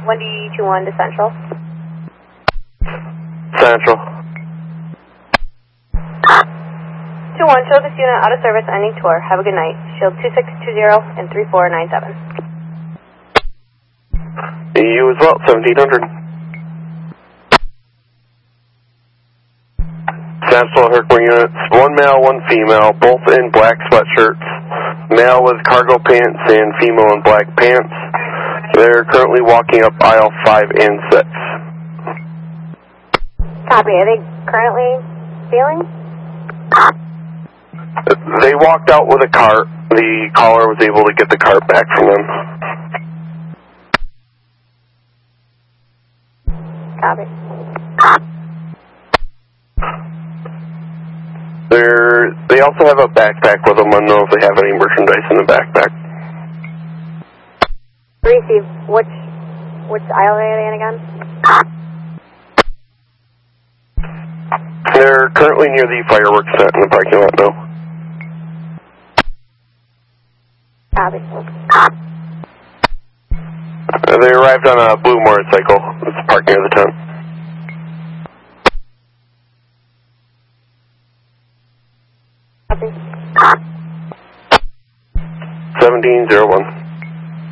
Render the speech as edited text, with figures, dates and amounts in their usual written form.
1D21 to Central. Central. 2-1, show this unit out of service, ending tour. Have a good night. Shield 2620 and 3497. You as well, 1700. Central Herkimer units, one male, one female, both in black sweatshirts. Male with cargo pants and female in black pants. They're currently walking up aisle 5 and 6. Copy. Are they currently feeling? They walked out with a cart. The caller was able to get the cart back from them. Copy. They also have a backpack with them. I don't know if they have any merchandise in the backpack. Receive. Which aisle are they in again? They're currently near the fireworks set in the parking lot now. Copy. They arrived on a blue motorcycle. It's parked near the tent. Copy. 1701.